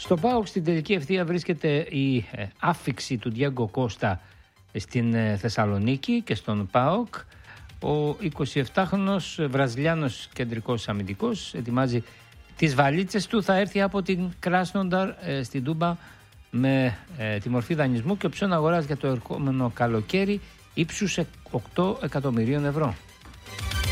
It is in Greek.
Στο ΠΑΟΚ στην τελική ευθεία βρίσκεται η άφιξη του Ντιέγκο Κώστα στην Θεσσαλονίκη και στον ΠΑΟΚ. Ο 27χρονος Βραζιλιάνος κεντρικός αμυντικός ετοιμάζει τις βαλίτσες του. Θα έρθει από την Κράσνονταρ στην Τούμπα με τη μορφή δανεισμού και οψιόν αγοράς για το ερχόμενο καλοκαίρι ύψους 8 εκατομμυρίων ευρώ.